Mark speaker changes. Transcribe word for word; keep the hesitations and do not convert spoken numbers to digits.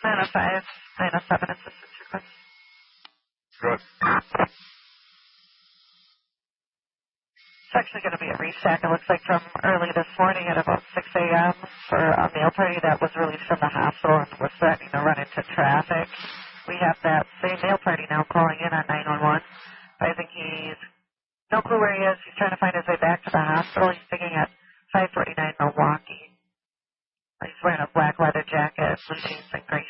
Speaker 1: nine oh five, nine oh seven, assistance request.
Speaker 2: Good.
Speaker 1: It's actually going to be a restack, it looks like, from early this morning at about six a.m. for a mail party that was released from the hospital and was threatening to run into traffic. We have that same mail party now calling in on nine one one. I think he's no clue where he is. He's trying to find his way back to the hospital. He's picking at five forty-nine Milwaukee. He's wearing a black leather jacket, blue jeans, and gray